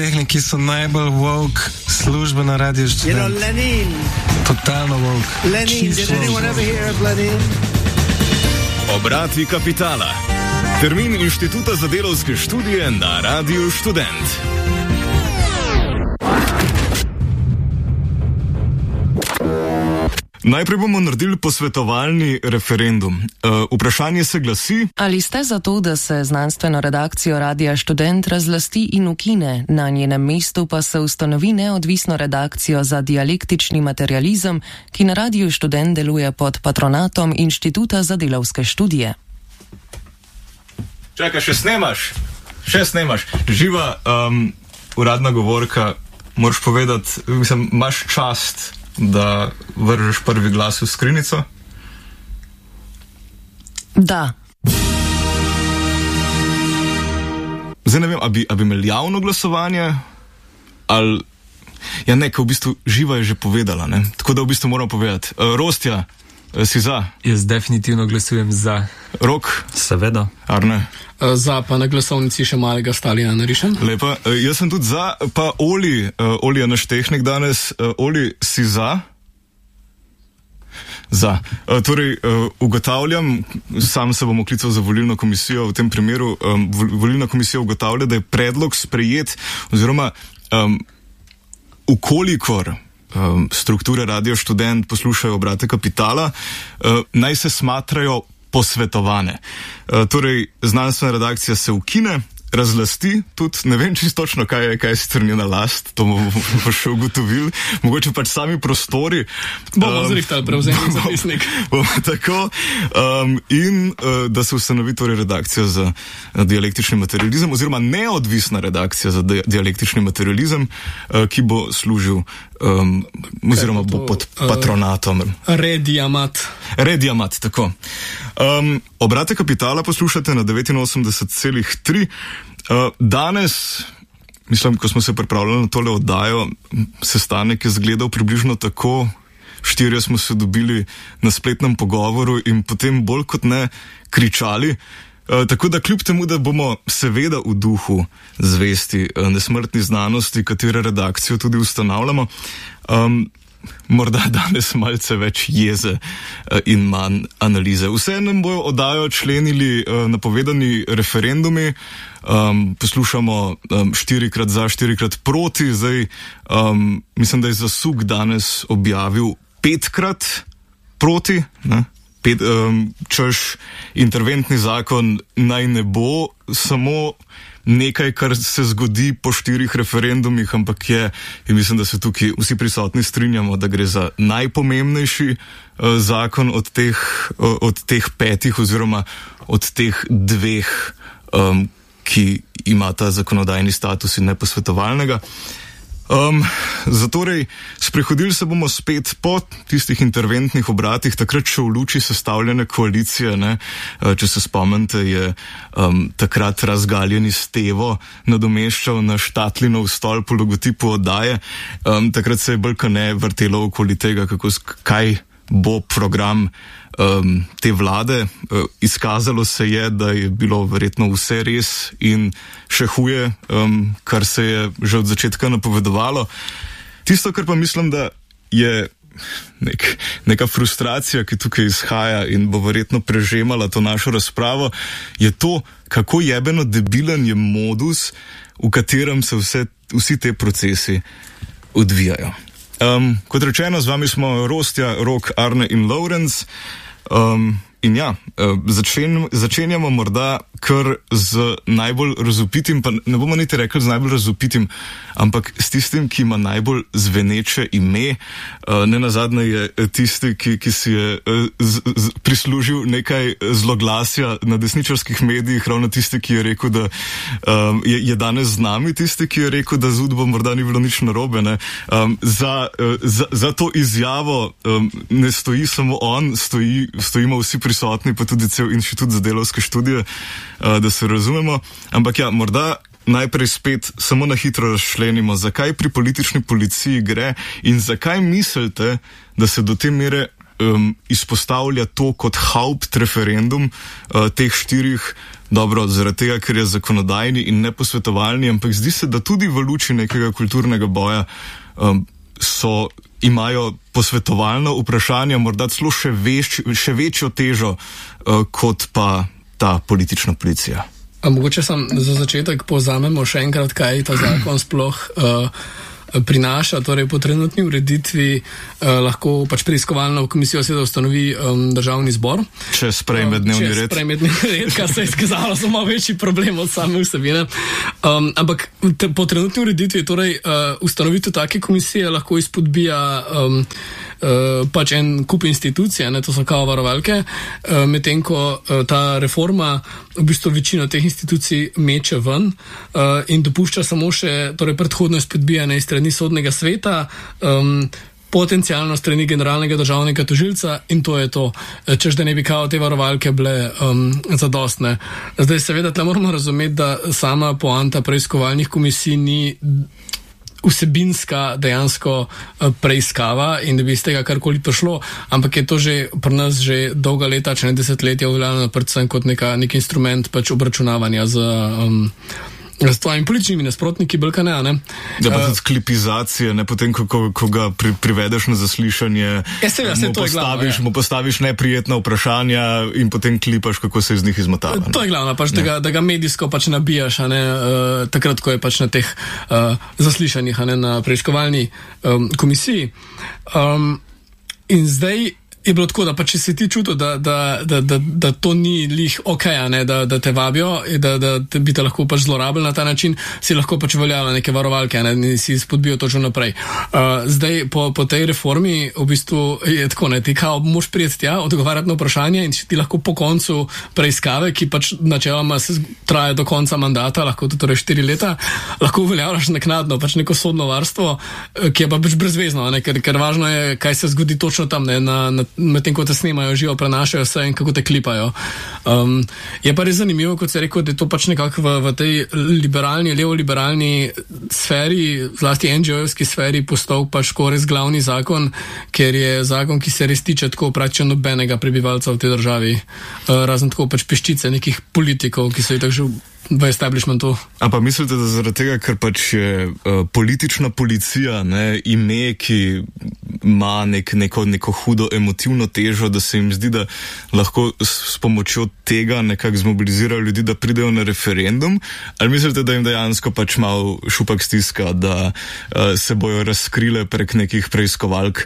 Tehniki so najbolj woke službe na radiju Študent. You know, Lenin. Totalno woke. Lenin, did anyone ever hear of Lenin? Obrati kapitala. Termin Inštituta za delavske študije na radiju Študent. Najprej bomo naredili posvetovalni referendum. Vprašanje se glasi: ali ste za to, da se znanstveno redakcijo Radia Študent razlasti in ukine, na njenem mestu pa se ustanovi neodvisno redakcijo za dialektični materializem, ki na Radiu Študent deluje pod patronatom Inštituta za delavske študije? Čakaj, še snemaš. Živa uradna govorka, moraš povedati, mislim, imaš čast, da vržeš prvi glas v skrinjico? Da. Zdaj ne vem, a bi imeli javno glasovanje, ali... Ja, ne, v bistvu Živa je že povedala, ne? Tako da v bistvu moram povedati. Rostja, si za? Jaz definitivno glasujem za. Rok? Seveda. Arne? Za, pa na glasovnici še malega Stalina narišem. Lepa, jaz sem tudi za, pa Oli je naš tehnik danes. Oli, si za? Za. Torej, ugotavljam, sam se bom oklical za volilno komisijo v tem primeru, volilna komisija ugotavlja, da je predlog sprejet, oziroma ukolikor strukture Radio Študent poslušajo Obrate kapitala, naj se smatrajo posvetovane. Torej, znanstvena redakcija se ukine, razlasti, tudi ne vem čisto točno, kaj je sicer njena last, to bomo še ugotovili, mogoče pač sami prostori. Bomo zrihtali prevzemni zapisnik. Tako, in da se ustanovi torej redakcija za dialektični materializem, oziroma neodvisna redakcija za dialektični materializem, ki bo služil, oziroma bo pod patronatom. Rediamat, tako. Obrate kapitala poslušate na 89,3. Danes, mislim, ko smo se pripravljali na tole oddajo, sestanek je izgledal približno tako, 4 smo se dobili na spletnem pogovoru in potem bolj kot ne kričali. Tako da kljub temu, da bomo seveda v duhu zvesti nesmrtni znanosti, katere redakcijo tudi ustanavljamo, morda danes malce več jeze in manj analize. Vse nam bojo oddajo členili napovedani referendumi, poslušamo 4x za, 4x proti, zdaj mislim, da je Zasuk danes objavil 5x proti, ne? Češ interventni zakon naj ne bo samo nekaj, kar se zgodi po 4 referendumih, ampak je, in mislim, da se tukaj vsi prisotni strinjamo, da gre za najpomembnejši zakon od teh 5 oziroma od teh 2, ki imata zakonodajni status in neposvetovalnega. Zatorej, sprehodili se bomo spet po tistih interventnih obratih, takrat še v luči sestavljene koalicije, ne? Če se spomnite, je takrat razgaljeni Stevo nadomeščal na Štatlinov stol po logotipu oddaje. Takrat se je bolj kot ne vrtelo okoli tega, kaj bo program te vlade. Izkazalo se je, da je bilo verjetno vse res in še huje, kar se je že od začetka napovedovalo. Tisto, kar pa mislim, da je neka frustracija, ki tukaj izhaja in bo verjetno prežemala to našo razpravo, je to, kako jebeno debilen je modus, v katerem se vsi te procesi odvijajo. Kot rečeno, z vami smo Rostja, Rok, Arne in Lorenz. In ja, začenjamo morda kar z najbolj razupitim, pa ne bomo niti rekli z najbolj razupitim, ampak s tistim, ki ima najbolj zveneče ime. Nenazadnje je tisti, ki si je prislužil nekaj zloglasja na desničarskih medijih, ravno tisti, ki je rekel, da je danes z nami, tisti, ki je rekel, da z Udbo morda ni bilo nič narobe. Za to izjavo ne stoji samo on, stojimo vsi prisotni, pa tudi cel Inštitut za delavske študije, da se razumemo. Ampak ja, morda najprej spet samo na hitro razčlenimo, zakaj pri politični policiji gre in zakaj mislite, da se do te mere izpostavlja to kot Hauptreferendum teh 4, dobro, zaradi tega, ker je zakonodajni in neposvetovalni, ampak zdi se, da tudi v luči nekega kulturnega boja imajo posvetovalno vprašanje morda celo še večjo težo kot pa ta politična policija. A mogoče za začetek povzamemo še enkrat, kaj ta zakon sploh prinaša. Torej, po trenutni ureditvi lahko pač preiskovalno komisijo seveda ustanovi Državni zbor. Če sprejme dnevni red. Če sprejme dnevni red, kar se je izkazalo za malo večji problem od same vsebine. Ampak po trenutni ureditvi, torej ustanovitev take komisije lahko izpodbija pač en kup institucije, to so kao varovalke, medtem ko ta reforma v bistvu večino teh institucij meče ven in dopušča samo še torej predhodno izpodbijanje iz strani sodnega sveta, potencialno strani generalnega državnega tožilca in to je to. Češ da ne bi kao te varovalke bile zadostne. Zdaj seveda tle moramo razumeti, da sama poanta preiskovalnih komisij ni vsebinska dejansko preiskava in da bi iz tega karkoli prišlo, ampak je to že pri nas že dolga leta, če ne desetletja uveljavljeno predvsem kot nek instrument pač obračunavanja z tvojimi političnimi nasprotniki, bolj ne, ne? Da pa tudi klipizacije, ne, potem, ko ga privedeš na zaslišanje, mu postaviš neprijetna vprašanja in potem klipaš, kako se iz njih izmotava. To je glavno, pač, da ga medijsko pač nabijaš, ne, takrat, ko je pač na teh zaslišanjih, ne, na preiskovalni komisiji. In zdaj je bilo tako, da pa če si ti čutil, da to ni lih okej, ne, da te vabijo, da bi te lahko pač zlorabili na ta način, si lahko pač veljavila neke varovalke, ne, in si spodbijo točno naprej. Zdaj, po tej reformi v bistvu je tako, ne, ti kao moš prijeti tja, odgovarjati na vprašanje in ti lahko po koncu preiskave, ki pač načeloma se traja do konca mandata, lahko to torej 4 leta, lahko uveljavljaš naknadno pač neko sodno varstvo, ki je pa pač brezvezno, ne, ker važno je, kaj se zgodi točno tam, ne, medtem ko te snemajo, živo prenašajo vse in kako te klipajo. Je pa res zanimivo, kot se je rekel, da je to pač nekako v tej liberalni, levo-liberalni sferi, zlasti NGO-evski sferi, postal pač res glavni zakon, ker je zakon, ki se res tiče tako praktično nobenega prebivalca v tej državi, razen tako pač peščice nekih politikov, ki so jih tako že v establishmentu. A pa mislite, da zaradi tega, ker pač je politična policija, ne, ime, ki ima neko hudo emotivno težo, da se jim zdi, da lahko s pomočjo tega nekako zmobilizirajo ljudi, da pridejo na referendum, ali mislite, da jim dejansko pač malo šupak stiska, da se bojo razkrile prek nekih preiskovalk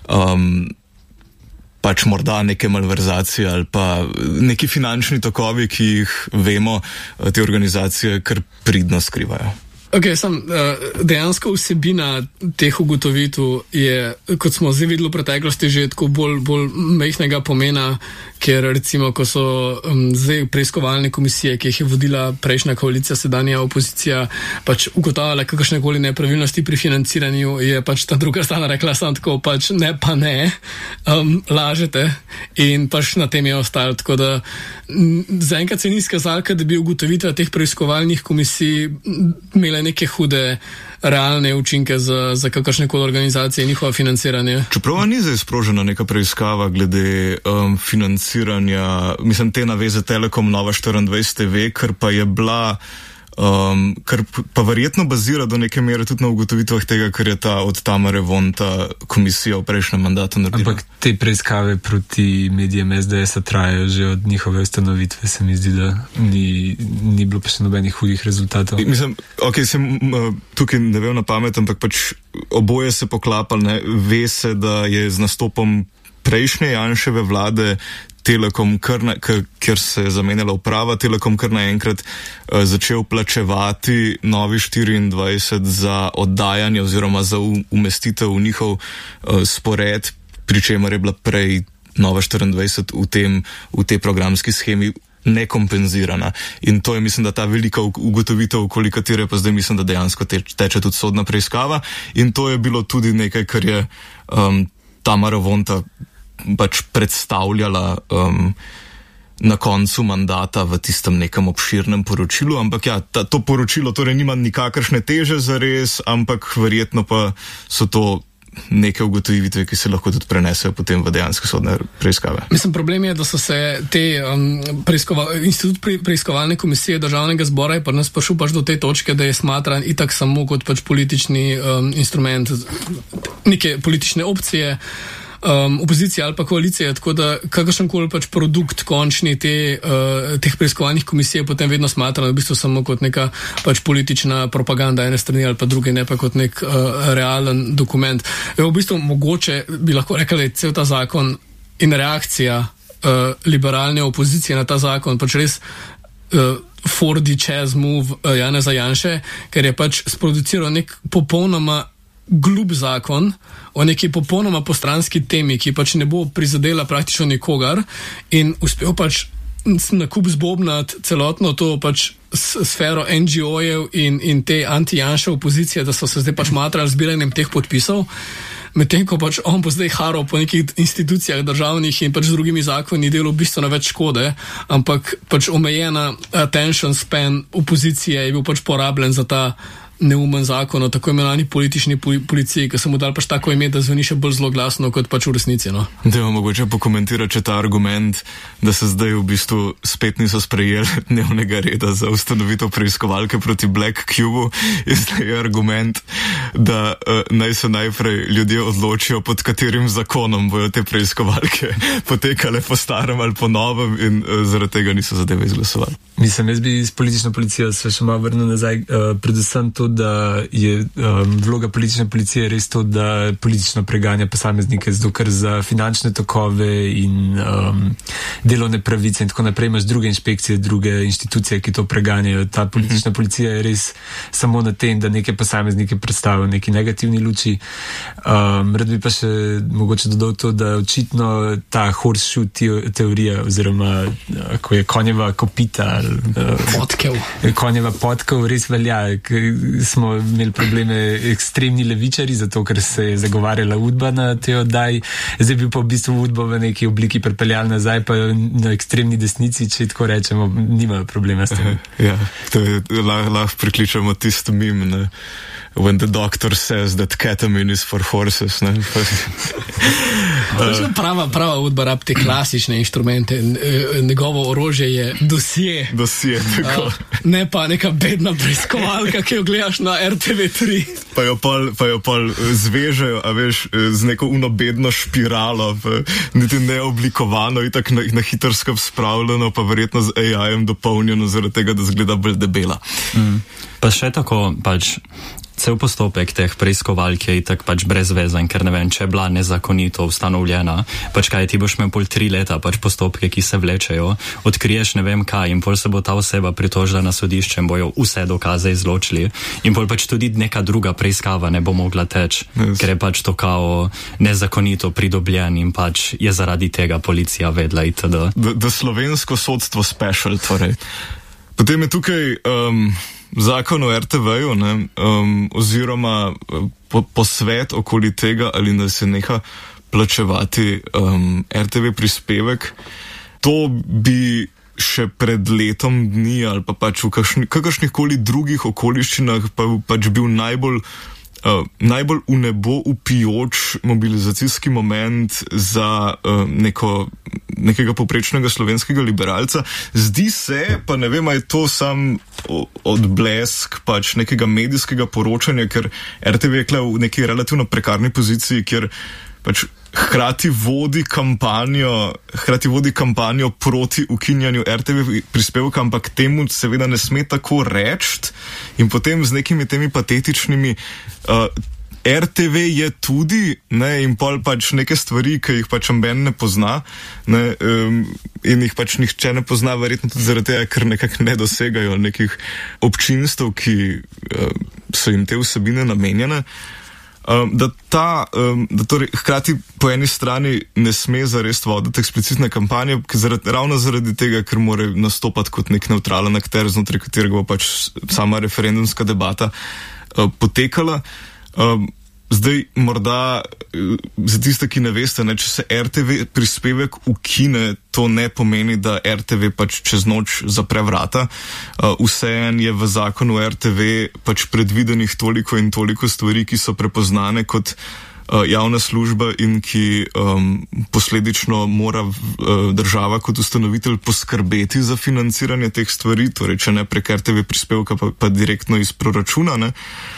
pač morda neke malverzacije ali pa neki finančni tokovi, ki jih vemo, te organizacije kar pridno skrivajo? Ok, dejansko vsebina teh ugotovitev je, kot smo zdaj videli v preteklosti, že tako bolj majhnega pomena, ker recimo, ko so zdaj preiskovalne komisije, ki jih je vodila prejšnja koalicija, sedanja opozicija, pač ugotavljala kakršnekoli nepravilnosti pri financiranju, je pač ta druga strana rekla samo tako, pač ne, lažete in pač na tem je ostalo, tako da zaenkrat se ni izkazalo, da bi ugotovitve teh preiskovalnih komisij imele neke hude realne učinke za kakršnekoli organizacije in njihovo financiranje. Čeprav ni zdaj sprožena neka preiskava glede financiranja, mislim, te naveze Telekom Nova 24 TV, kar pa je bila kar pa verjetno bazira do neke mere tudi na ugotovitvah tega, kar je od Tamare Vonta komisija v prejšnjem mandatu naredila. Ampak te preiskave proti medijem SDS-a trajajo že od njihove ustanovitve, se mi zdi, da ni bilo pa še nobenih hudih rezultatov. Mislim, tukaj ne vem na pamet, ampak pač oboje se poklapa, ne, ve se, da je z nastopom prejšnje Janševe vlade Telekom, ker se je zamenjala uprava, Telekom kar naenkrat začel plačevati Novi 24 za oddajanje oziroma za umestitev v njihov spored, pri čemer je bila prej Nova 24 v tej programski schemi nekompenzirana. In to je, mislim, da ta velika ugotovitev, okoli katere pa zdaj mislim, da dejansko teče tudi sodna preiskava. In to je bilo tudi nekaj, kar je Tamara Vonta pač predstavljala na koncu mandata v tistem nekem obširnem poročilu, ampak ja, to poročilo torej nima nikakršne teže zares, ampak verjetno pa so to neke ugotovitve, ki se lahko tudi prenesejo potem v dejanske sodne preiskave. Mislim, problem je, da so se te institut preiskovalne komisije Državnega zbora je pa nas prišel pač do te točke, da je smatran itak samo kot pač politični instrument neke politične opcije, opozicije ali pa koalicije, tako da kakršenkoli pač produkt končni teh preiskovalnih komisij je potem vedno smatran v bistvu samo kot neka pač politična propaganda ene strani ali pa druge, ne pa kot nek realen dokument. V bistvu mogoče bi lahko rekli, da je cel ta zakon in reakcija liberalne opozicije na ta zakon pač res 4D chess move Janeza Janše, ker je pač sproduciral nek popolnoma glup zakon o neki popolnoma postranski temi, ki pač ne bo prizadela praktično nikogar in uspel pač na kup zbobnati celotno to pač sfero NGO-jev in te anti-Janše opozicije, da so se zdaj pač matrali zbiranjem teh podpisov, medtem ko pač on bo zdaj haral po nekih institucijah državnih in pač z drugimi zakoni delal bistveno več škode, ampak pač omejena attention span opozicije je bil pač porabljen za ta neumen zakon o tako imenovani politični policiji, ki so mu dali pač tako ime, da zveni še bolj zloglasno kot pač v resnici. No? Da je mogoče pokomentirati ta argument, da se zdaj v bistvu spet niso sprejeli dnevnega reda za ustanovitev preiskovalke proti Black Cube, je zdaj argument, da naj se najprej ljudje odločijo, pod katerim zakonom bojo te preiskovalke potekale po starem ali po novem in zaradi tega niso zadeve izglasovali. Mislim, jaz bi s politično policijo se še malo vrnil nazaj, predvsem to, da je vloga politične policije res to, da politično preganja posameznike, zato ker za finančne tokove in delovne pravice in tako naprej imaš druge inšpekcije, druge institucije, ki to preganjajo. Ta politična policija je res samo na tem, da neke posameznike predstavijo v neki negativni luči. Rad bi pa še mogoče dodal to, da očitno ta horseshoe teorija oziroma ko je konjeva kopita konjeva podkev res velja, smo imeli probleme ekstremni levičari, zato ker se je zagovarjala Udba na tej oddaji, zdaj bi pa v bistvu Udbo v neki obliki pripeljali nazaj, pa na ekstremni desnici, če tako rečemo, nimajo problema s tem. Ja, to je, lahko prikličamo tisto meme, ne? When the doctor says that ketamine is for horses, ne? Prava Udba rab te klasične inštrumente, njegovo orožje je dosje, tako. Ne pa neka bedna preiskovalka, ki jo gledaš na RTV3. Pa jo pol zvežejo, a veš, z neko bedno špiralo, niti neoblikovano, itak na hitrsko spravljeno, pa verjetno z AI-em dopolnjeno, zaradi tega, da zgleda bolj debela. Pa še tako, pač, cel postopek teh preiskovalk je itak pač brezvezen, ker ne vem, če je bila nezakonito ustanovljena, pač kaj, ti boš imel pol 3 leta pač postopke, ki se vlečejo, odkriješ ne vem kaj in pol se bo ta oseba pritožila na sodišče in bojo vse dokaze izločili in pol pač tudi neka druga preiskava ne bo mogla teči, ker je pač to kao nezakonito pridobljen in pač je zaradi tega policija vedla itd. Da slovensko sodstvo special, torej. Potem je tukaj zakon o RTV-ju, oziroma posvet okoli tega, ali da se neha plačevati RTV prispevek. To bi še pred letom dni ali pa pač v kakršnikoli drugih okoliščinah pač bil najbolj v nebo upijoč mobilizacijski moment za nekega povprečnega slovenskega liberalca. Zdi se, pa ne vem, je to sam odblesk pač nekega medijskega poročanja, ker RTV je v neki relativno prekarni poziciji, kjer pač hkrati vodi kampanjo proti ukinjanju RTV prispevka, ampak temu seveda ne sme tako reči in potem z nekimi temi patetičnimi RTV je tudi, ne, in pol pač neke stvari, ki jih pač amben ne pozna, ne, in jih pač nihče ne pozna, verjetno tudi zaradi tega, ker nekako ne dosegajo nekih občinstv, ki so jim te vsebine namenjene. Da torej hkrati po eni strani ne sme zares voditi eksplicitne kampanje, ravno zaradi tega, ker mora nastopati kot nek neutralen akter, znotraj katerega bo pač sama referendumska debata potekala. Zdaj, morda za tiste, ki ne veste, ne, če se RTV prispevek ukine, to ne pomeni, da RTV pač čez noč zapre vrata. Vseeno je v zakonu RTV pač predvidenih toliko in toliko stvari, ki so prepoznane kot javna služba in ki posledično mora država kot ustanovitelj poskrbeti za financiranje teh stvari, torej če ne prek RTV prispevka, pa direktno iz proračuna, ne.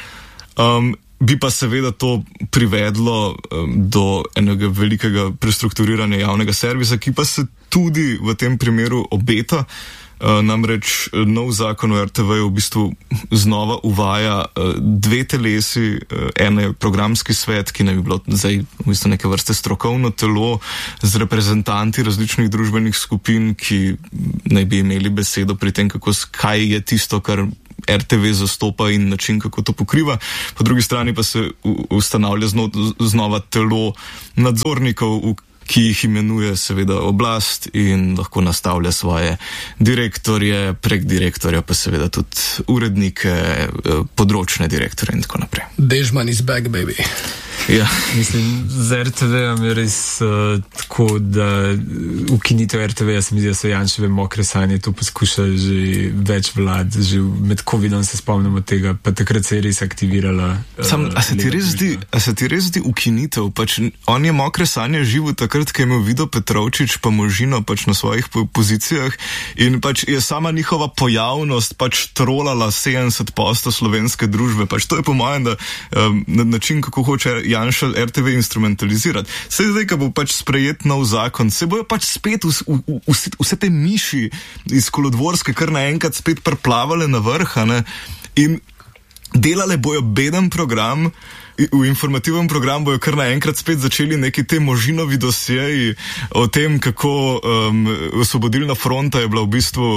Bi pa seveda to privedlo do enega velikega prestrukturiranja javnega servisa, ki pa se tudi v tem primeru obeta. Namreč nov zakon o RTV v bistvu znova uvaja dve telesi. Eno je programski svet, ki naj bi bilo zdaj v bistvu neke vrste strokovno telo z reprezentanti različnih družbenih skupin, ki naj bi imeli besedo pri tem, kaj je tisto, kar RTV zastopa in način, kako to pokriva. Po drugi strani pa se ustanavlja znova telo nadzornikov, ki jih imenuje seveda oblast in lahko nastavlja svoje direktorje, prek direktorja pa seveda tudi urednike, področne direktorje in tako naprej. Dežman is back, baby. Ja. Mislim, z RTV-om je res tako, da ukinitev RTV-ja se mi zdi, da so Janševe mokre sanje to poskušali že več vlad, že med COVID-om se spomnimo tega, pa takrat se je res aktivirala. A se ti res zdi ukinitev? Pač on je mokre sanje živel takrat, ko je imel Vido Petrovčič pa Možino pač na svojih pozicijah in pač je sama njihova pojavnost pač trolala 70% slovenske družbe. Pač to je po mojem, da način, kako hoče Janša RTV instrumentalizirati. Saj zdaj, ko bo pač sprejet nov zakon, se bojo pač spet vse te miši iz Kolodvorske kar naenkrat spet preplavale na vrh, ne? In delale bojo beden program, v informativnem programu bojo kar naenkrat spet začeli neki te Možinovi dosjeji o tem, kako Osvobodilna fronta je bila v bistvu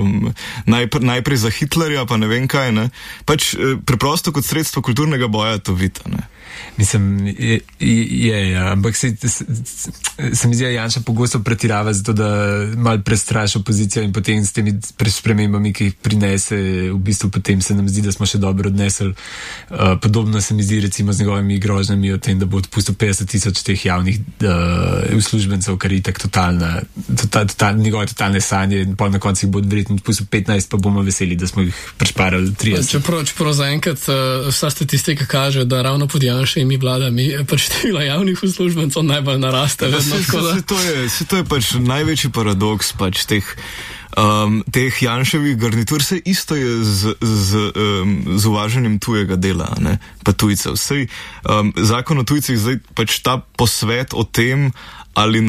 najprej za Hitlerja, pa ne vem kaj, ne? Pač preprosto kot sredstvo kulturnega boja to vita, ne? Mislim, ampak se mi zdi, da Janša pogosto pretirava zato, da malo prestraši opozicijo in potem s temi spremembami, ki jih prinese, v bistvu potem se nam zdi, da smo še dobro odnesli. Podobno se mi zdi recimo z njegovimi grožnjami o tem, da bo odpustil 50,000 teh javnih uslužbencev, kar je itak njegove totalne sanje in pol na koncu jih bo verjetno odpustil 15, pa bomo veseli, da smo jih prešparali 30. Čeprav zaenkrat vsa statistika kaže, da ravno pod Janšem mi vladami pač števila javnih uslužbencev najbolj naraste. To je pač največji paradoks pač teh Janševih garnitur. Vse isto je z uvažanjem tujega dela, ne, pa tujcev. Zakon o tujcih zdaj pač ta posvet o tem, ali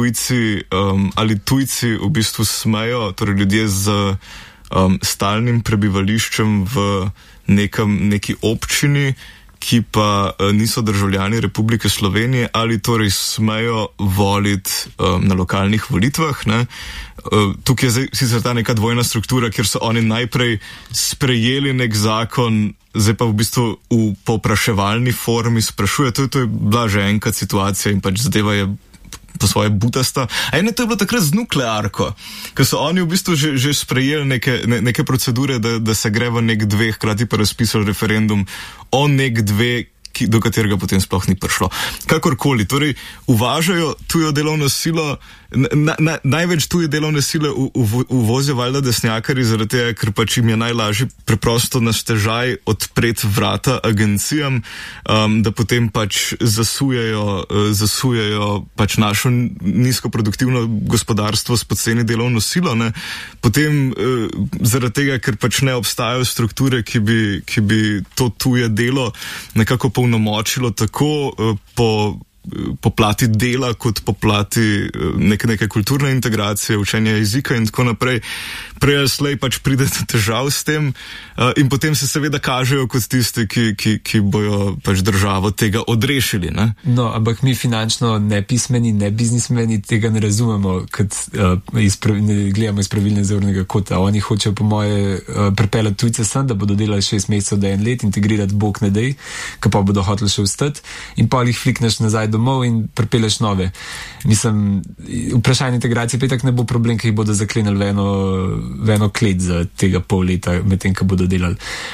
tujci v bistvu smejo, torej ljudje z stalnim prebivališčem v neki občini, ki pa niso državljani Republike Slovenije, ali torej smejo voliti na lokalnih volitvah, ne. Tukaj je zdaj sicer ta neka dvojna struktura, kjer so oni najprej sprejeli nek zakon, zdaj pa v bistvu v povpraševalni formi sprašuje. To je bila že enkrat situacija in pač zadeva je po svoje butasta. A to je bilo takrat z nuklearko, ker so oni v bistvu že sprejeli neke procedure, da se gre v nek dve, hkrati pa razpisali referendum o nek dve, do katerega potem sploh ni prišlo. Kakorkoli, torej uvažajo tujo delovno silo, največ tuje delovne sile uvozijo valjda desnjakari, zaradi tega, ker pač jim je najlažje preprosto na stežaj odpreti vrata agencijam, da potem pač zasujejo pač našo nizkoproduktivno gospodarstvo s poceni delovno silo, ne. Potem zaradi tega, ker pač ne obstajajo strukture, ki bi to tuje delo nekako polnomočilo tako po plati dela, kot po plati neke kulturne integracije, učenja jezika in tako naprej. Prej ali slej pač pride do težav s tem in potem se seveda kažejo kot tisti, ki bojo pač državo tega odrešili, ne? No, ampak mi finančno nepismeni, ne biznismeni tega ne razumemo, kot gledamo iz pravilne zornega kota. Oni hočejo po moje pripeljati tujce sem, da bodo delali 6 mesecev do 1 let, integrirati bog ne dej, ka pa bodo hoteli še vstati in pa jih flikneš nazaj domov in pripelješ nove. Mislim, vprašanje integracije petak ne bo problem, ki jih bodo zaklenili v eno klet za tega pol leta, medtem, ko bodo delali.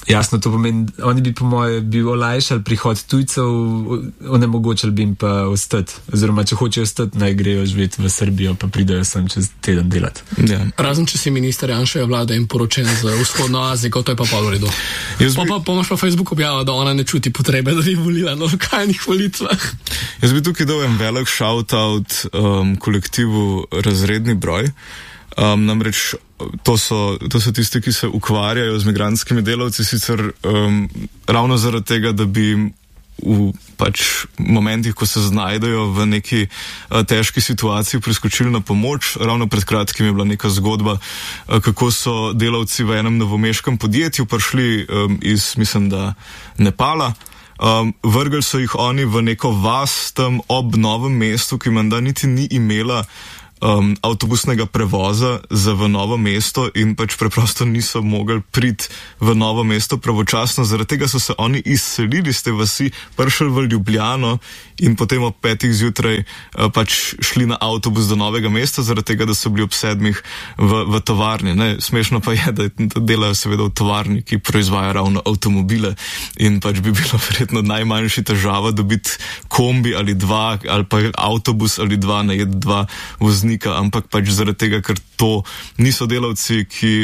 Jasno, to pomeni, oni bi po moje olajšali prihod tujcev, onemogočali bi jim pa ostati. Oziroma, če hočejo ostati, naj grejo živeti v Srbijo, pa pridejo sem čez teden delati. Ja. Razen, če si minister Janševe vlade in poročen z vzhodno Azijo, to je pa v redu. Pa imaš pa Facebook objavil, da ona ne čuti potrebe, da bi volila na lokalnih volitvah. Jaz bi tukaj dal en velik shout-out kolektivu Razredni broj. Namreč to so tisti, ki se ukvarjajo z migrantskimi delavci, sicer ravno zaradi tega, da bi jim v momentih, ko se znajdejo v neki težki situaciji, priskočili na pomoč. Ravno pred kratkim je bila neka zgodba, kako so delavci v enem novomeškem podjetju prišli iz, mislim, da Nepala. Vrgli so jih oni v neko vas tam ob Novem mestu, ki menda niti ni imela avtobusnega prevoza za v Novo mesto in preprosto niso mogli priti v Novo mesto pravočasno. Zaradi tega so se oni izselili z te vasi, prišli v Ljubljano in potem ob 5 zjutraj šli na avtobus do Novega mesta, zaradi tega, da so bili ob 7 v tovarni. Ne? Smešno pa je, da delajo seveda v tovarni, ki proizvaja ravno avtomobile in bi bilo verjetno najmanjši težava dobiti kombi ali dva, ali pa avtobus ali dva, najeti dva voznika, ampak zaradi tega, ker to niso delavci,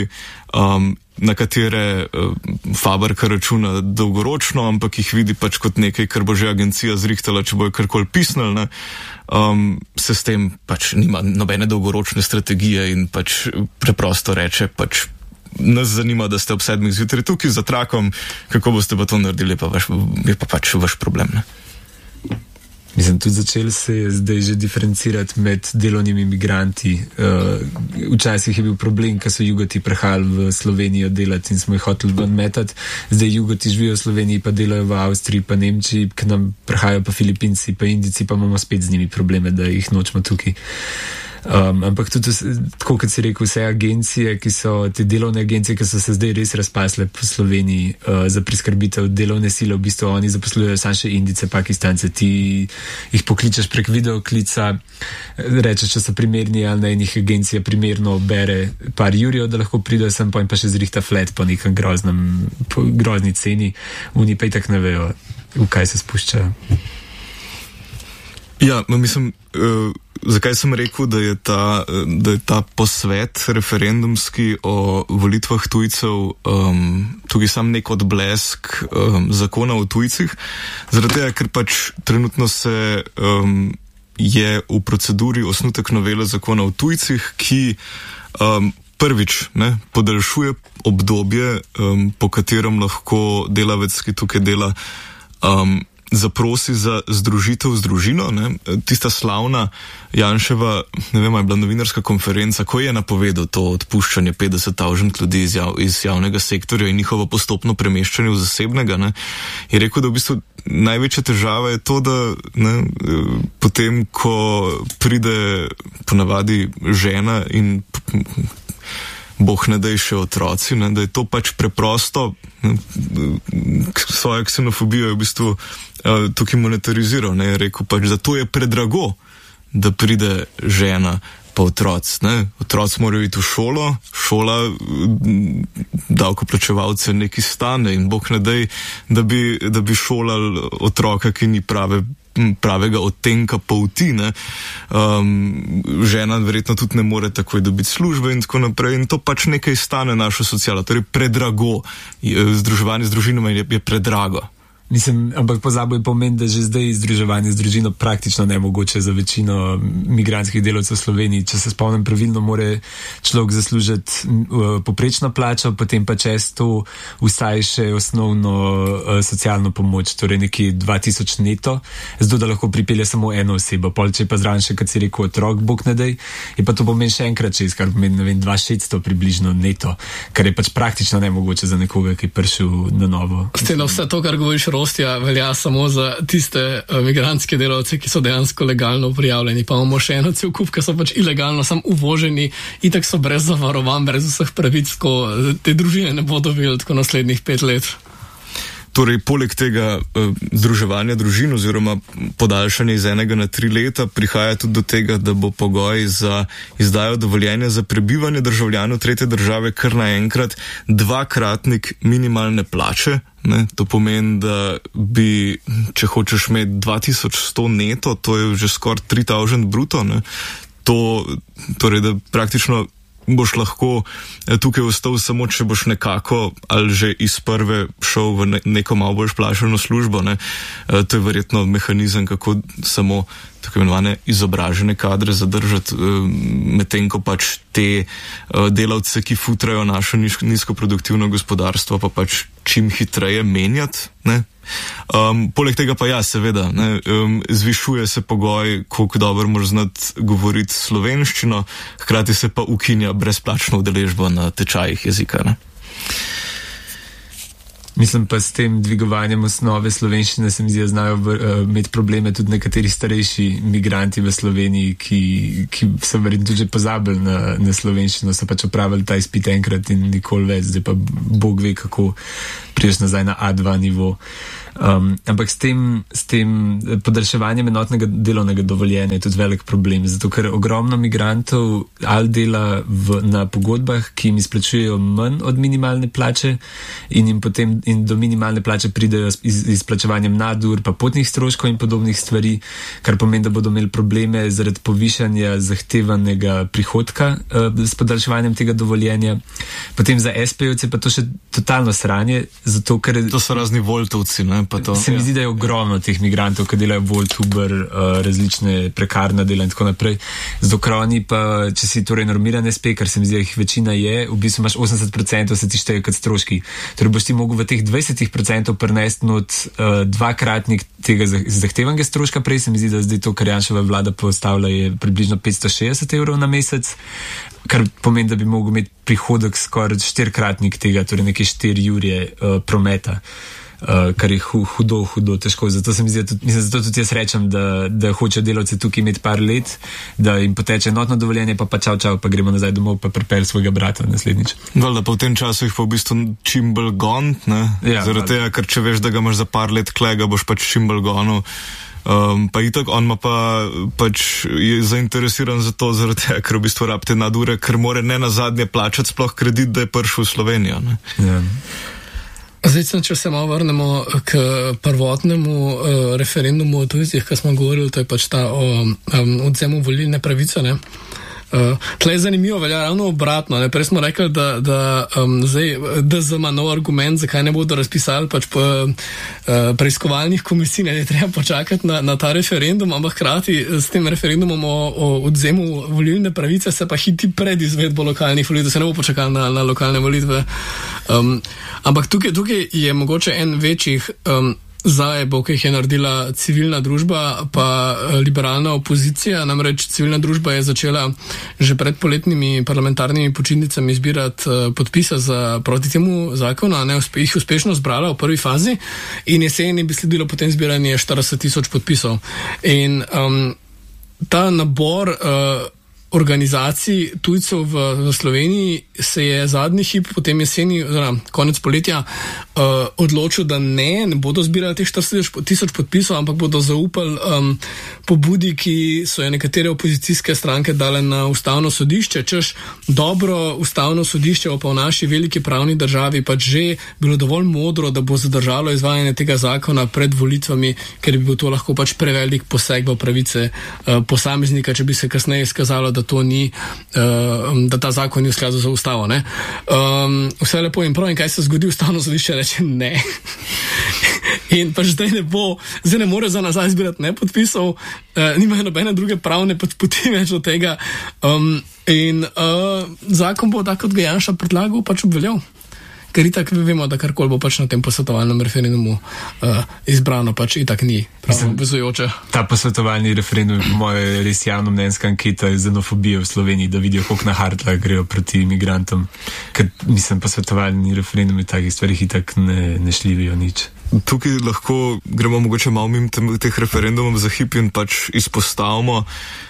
na katere fabrika računa dolgoročno, ampak jih vidi kot nekaj, kar bo že agencija zrihtala, če bojo karkoli pisnili, se s tem nima nobene dolgoročne strategije in preprosto reče, nas zanima, da ste ob 7 zjutraj tukaj za trakom, kako boste pa to naredili, je pa vaš problem. Ne? Mislim, tudi začeli se je zdaj že diferencirati med delovnimi migranti. Včasih je bil problem, ko so jugoti prihajali v Slovenijo delati in smo jih hoteli ven metati. Zdaj jugoti živijo v Sloveniji, pa delajo v Avstriji, pa Nemčiji, k nam prihajajo pa Filipinci, pa Indici, pa imamo spet z njimi probleme, da jih nočemo tukaj. Ampak tudi, tako kot si rekel, vse agencije, te delovne agencije, ki so se zdaj res razpasle po Sloveniji za priskrbitev delovne sile, v bistvu oni zaposlujejo samo še Indice, Pakistance, ti jih pokličeš prek videoklica, rečeš, če so primerni, ali na enih agencija primerno bere par jurjev, da lahko pridejo sem, pa jim pa še zrihta flat po nekem grozni ceni, oni pa itak ne vejo, v kaj se spuščajo. Ja, mislim, zakaj sem rekel, da je ta posvet referendumski o volitvah tujcev tukaj sam nek odblesk zakona o tujcih, zaradi tega, ker trenutno je v proceduri osnutek novele zakona o tujcih, ki prvič podaljšuje obdobje, po katerem lahko delavec, ki tukaj dela, zaprosi za združitev z družino. Ne? Tista slavna Janševa, ne vem, je bila novinarska konferenca, ko je napovedal to odpuščanje 50,000 ljudi iz javnega sektorja in njihovo postopno premeščanje v zasebnega, ne? Je rekel, da v bistvu največja težava je to, da potem, ko pride ponavadi žena in Bog ne daj še otroci, da je to preprosto, svojo ksenofobijo je v bistvu tukaj monetariziral, je rekel da to je predrago, da pride žena pa otroci. Otroci morajo iti v šola davkoplačevalce nekaj stane in Bog ne daj, da bi šolali otroka, ki ni pravega odtenka polti, žena verjetno tudi ne more takoj dobiti službe in tako naprej in to nekaj stane našo socialo, torej predrago, združevanje z družinami je predrago. Mislim, ampak pozabo je pomen, da že zdaj združevanje z družino praktično nemogoče za večino migrantskih delavcev v Sloveniji. Če se spomnim pravilno, more človek zaslužiti poprečno plačo, potem pa čez to vsaj še osnovno socialno pomoč, torej nekje 2000 neto, zato da lahko pripelje samo eno osebo. Pol, če pa zraven še, kad si rekel, otrok, Bog ne daj, je pa to pomen še enkrat čez, kar pomeni, 2600 približno neto, kar je praktično nemogoče za nekoga, ki je prišel na novo. Steno, vse to, kar govoriš, Rostja, velja samo za tiste migrantske delavce, ki so dejansko legalno prijavljeni. Pa imamo še eno cel kup, ki so ilegalno sam uvoženi, itak so brez zavarovanj, brez vseh pravic, ko te družine ne bodo videli tako naslednjih 5 let. Torej, poleg tega združevanja družin oziroma podaljšanja iz 1 na 3 leta prihaja tudi do tega, da bo pogoj za izdajo dovoljenja za prebivanje državljanov tretje države kar naenkrat 2-kratnik minimalne plače. Ne? To pomeni, da bi, če hočeš imeti 2100 neto, to je že skoraj 3000 bruto, ne? Torej, da praktično boš lahko tukaj ostal samo, če boš nekako ali že iz prve šel v neko malo bolj plačano službo. Ne? To je verjetno mehanizem, kako samo tako imenovane izobražene kadre zadržati, medtem ko pač te delavce, ki futrajo naše nizkoproduktivno gospodarstvo, pa pač čim hitreje menjati. Ne? Poleg tega pa ja, seveda, ne, zvišuje se pogoj, koliko dobro moraš znati govoriti slovenščino, hkrati se pa ukinja brezplačno udeležbo na tečajih jezika. Ne. Mislim pa s tem dvigovanjem osnove slovenščine se mi zdi, da znajo imeti probleme tudi nekateri starejši migranti v Sloveniji, ki so verjetno tudi že pozabili na slovenščino, so pač opravili ta izpit enkrat in nikoli več, zdaj pa Bog ve, kako priješ nazaj na A2 nivo. Ampak s tem podaljševanjem enotnega delovnega dovoljenja je tudi velik problem, zato ker ogromno migrantov ali dela na pogodbah, ki jim izplačujejo manj od minimalne plače in jim potem in do minimalne plače pridejo z izplačevanjem nadur, pa potnih stroškov in podobnih stvari, kar pomeni, da bodo imeli probleme zaradi povišanja zahtevanega prihodka s podaljševanjem tega dovoljenja. Potem za SP-jevce pa to še totalno sranje, zato ker... To so razni voltovci, ne? Pa to, se mi zdi, da je ogromno teh migrantov, ki delajo Volt, Uber, različne prekarna dela in tako naprej. Z okroni pa, če si torej normiran SP, kar se mi zdi, da jih večina je, v bistvu imaš 80% se ti šteje kot stroški. Torej boš ti mogel v teh 20% prenesti not 2-kratnik tega zahtevanega stroška. Prej se mi zdi, da zdaj to, kar Janševa vlada postavlja, je približno 560 evrov na mesec, kar pomeni, da bi mogel imeti prihodek skoraj 4-kratnik tega, torej nekaj 4 urje prometa. Kar je hudo težko. Zato se mi zdi, zato tudi jaz rečem, da hoče delavce tukaj imeti par let, da jim poteče enotno dovoljenje, pa čau, pa gremo nazaj domov, pa pripelj svojega brata naslednjič. Valjda pa v tem času jih pa v bistvu čim bolj gont, ne? Ja, zaradi tega, ker če veš, da ga imaš za par let klega, boš pač čim bolj gonil. Pa itak, on ma pa pač je zainteresiran za to, zaradi tega, ker v bistvu rabite nadure, ker more ne nazadnje plačati sploh kredit, da je prišel v Slovenijo, ne? Ja. Zdaj, če se malo vrnemo k prvotnemu referendumu o tujcih, ki smo govorili, to je pač ta o odzemu volilne pravice, ne? Tle je zanimivo, velja ravno obratno, ne? Prej smo rekli, da zdaj DZ ima nov argument, zakaj ne bodo razpisali pač preiskovalnih komisij, ne treba počakati na ta referendum, ampak hkrati s tem referendumom o odzemu volilne pravice se pa hiti pred izvedbo lokalnih volitev, se ne bo počakali na lokalne volitve. Ampak tukaj je mogoče en večjih zajebov, ki jih je naredila civilna družba, pa liberalna opozicija. Namreč civilna družba je začela že pred poletnimi parlamentarnimi počitnicami zbirati podpise proti temu zakonu, a ne jih uspešno zbrala v prvi fazi in jeseni bi sledilo potem zbiranje 40,000 podpisov. In ta nabor organizacij tujcev v Sloveniji se je zadnji hip, potem jeseni, oziroma konec poletja, odločil, da ne bodo zbirali teh 40,000 podpisov, ampak bodo zaupali pobudi, ki so je nekatere opozicijske stranke dale na ustavno sodišče, češ dobro ustavno sodišče pa v naši veliki pravni državi pač že bilo dovolj modro, da bo zadržalo izvajanje tega zakona pred volitvami, ker bi bil to lahko pač prevelik poseg v pravice posameznika, če bi se kasneje izkazalo, da to ni, da ta zakon ni v skladu z ustavo, ne. Vse lepo in prav, in kaj se zgodi, ustavno sodišče reče ne. In pač zdaj ne more za nazaj zbirati ne podpisov, nimajo nobene druge pravne poti več od tega, in zakon bo tak, kot ga Janša predlagal, pač obveljal. Ker itak vemo, da karkoli bo pač na tem posvetovalnem referendumu izbrano, pač itak ni obvezujoče. Ta posvetovalni referendum, moja res javnomnenjska anketa je xenofobija v Sloveniji, da vidijo, koliko na hardla grejo proti imigrantom. Ker mislim, posvetovalni referendum je takih stvarih itak ne šljivijo nič. Tukaj lahko gremo mogoče malo mimo teh referendumov za hip in pač izpostavimo.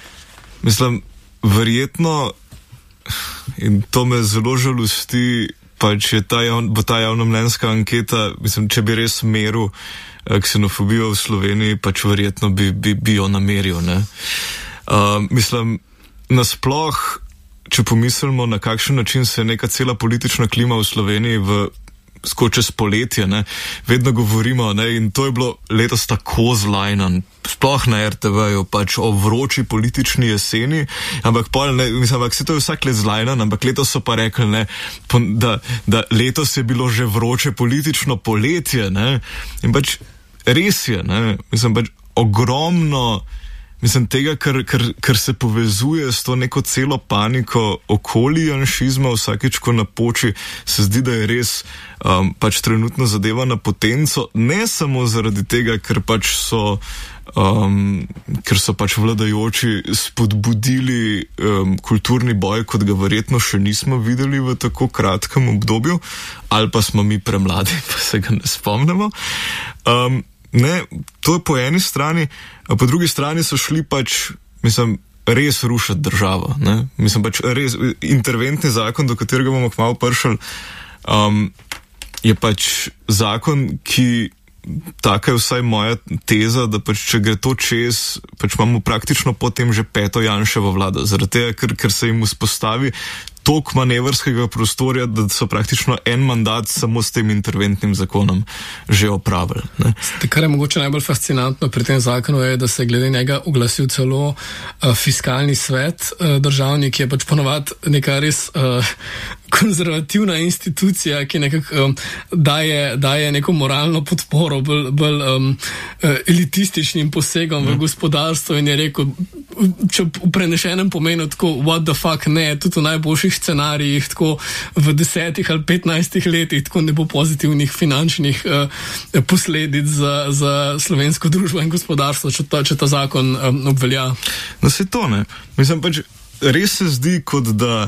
Mislim, verjetno, in to me zelo žalosti, pač bo ta javnomnenjska anketa, mislim, če bi res meril ksenofobijo v Sloveniji, pač verjetno bi jo nameril, ne. Mislim, nasploh, če pomislimo, na kakšen način se je neka cela politična klima v Sloveniji skočes poletje, ne, vedno govorimo, ne, in to je bilo letos tako zlajnan, sploh na RTV-ju, pač o vroči politični jeseni, ampak se to je vsak let zlajnan, ampak letos so pa rekli, ne, da letos je bilo že vroče politično poletje, ne, in pač res je, ne, mislim, pač ogromno, mislim, tega, kar se povezuje s to neko celo paniko okoli janšizma, vsakič, ko napoči, se zdi, da je res pač trenutno zadeva na potenco, ne samo zaradi tega, ker so pač vladajoči spodbudili kulturni boj, kot ga verjetno še nismo videli v tako kratkem obdobju, ali pa smo mi premladi, pa se ga ne spomnimo. Ne, to je po eni strani, a po drugi strani so šli pač, mislim, res rušiti državo, ne, mislim, pač res, interventni zakon, do katerega bomo kmalu prišli, je pač zakon, ki, taka je vsaj moja teza, da pač, če gre to čez, pač imamo praktično potem že 5. Janševo vlado, zaradi tega, ker se jim vzpostavi toliko manevrskega prostorja, da so praktično en mandat samo s tem interventnim zakonom že opravili. Ne. Kar je mogoče najbolj fascinantno pri tem zakonu je, da se glede njega oglasil celo fiskalni svet državni, ki je pač ponovadi neka res konzervativna institucija, ki nekako daje neko moralno podporo bolj elitističnim posegom v gospodarstvo in je rekel, če v prenešenem pomenu tako what the fuck ne, tudi v najboljših scenarijih, tako v 10 ali 15 letih, tako ne bo pozitivnih finančnih posledic za slovensko družbo in gospodarstvo, če ta zakon obvelja. No, se to ne. Mislim pač, res se zdi, kot da